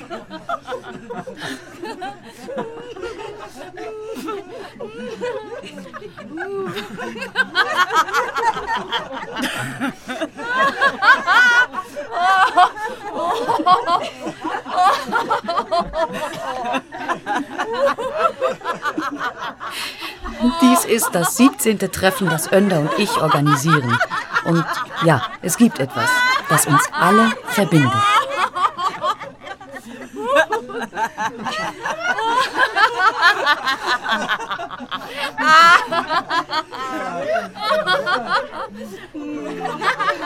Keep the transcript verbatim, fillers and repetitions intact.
Dies ist das siebzehnte Treffen, das Önder und ich organisieren. Und ja, es gibt etwas, das uns alle verbindet.